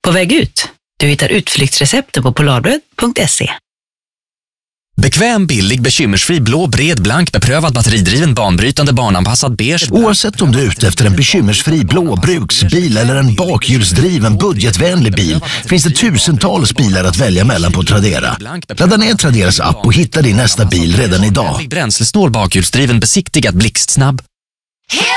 På väg ut. Du hittar utflyktsrecepten på polarbröd.se. Bekväm, billig, bekymmersfri, blå, bred, blank, beprövad, batteridriven, banbrytande, barnanpassad, beige. Oavsett om du är ute efter en bekymmersfri blå bruksbil eller en bakhjulsdriven budgetvänlig bil finns det tusentals bilar att välja mellan på Tradera. Ladda ner Traderas app och hitta din nästa bil redan idag. Bränslesnål, bakhjulsdriven, besiktigad, blixtsnabb.